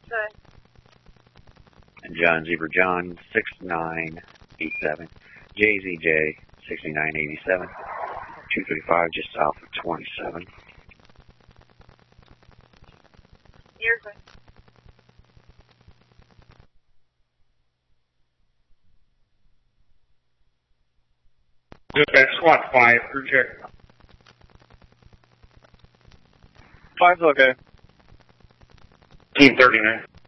Good. And John Zebra John 6987. JZJ 6987. 235 just south of 27. You're good. Dispatch SWAT 5, crew check. 5's okay. Team 39.